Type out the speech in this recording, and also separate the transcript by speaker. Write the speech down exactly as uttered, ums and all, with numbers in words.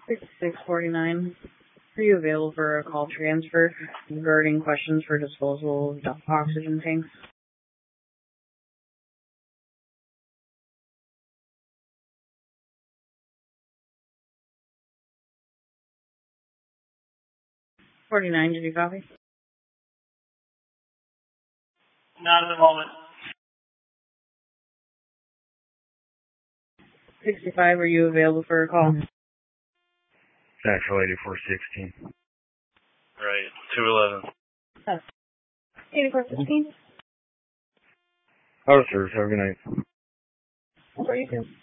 Speaker 1: sixty-six forty-nine. Are you available for a call transfer regarding questions for disposal of oxygen tanks? forty-nine, did you copy?
Speaker 2: Not at the moment.
Speaker 1: sixty-five, are you available for a call?
Speaker 3: Central eighty-four sixteen.
Speaker 2: Right, two eleven.
Speaker 1: Oh. eighty-four sixteen?
Speaker 3: Oh, sir, have a good night.
Speaker 1: Where are you going?